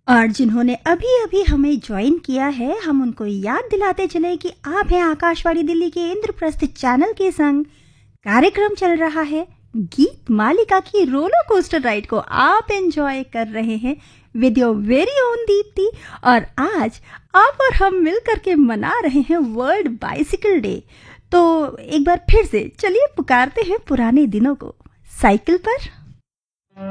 और जिन्होंने अभी-अभी हमें जॉइन किया है, हम उनको याद दिलाते चले कि आप हैं आकाशवाणी दिल्ली के इंद्रप्रस्थ चैनल के संग। कार्यक्रम चल रहा है गीत मालिका की रोलर कोस्टर राइड को आप एंजॉय कर रहे हैं with your very own Deepti. और आज आप और हम मिल करके मना रहे हैं वर्ल्ड बाइसिकल डे। तो एक बार फिर से चलिए पुकारते हैं पुराने दिनों को। साइकिल पर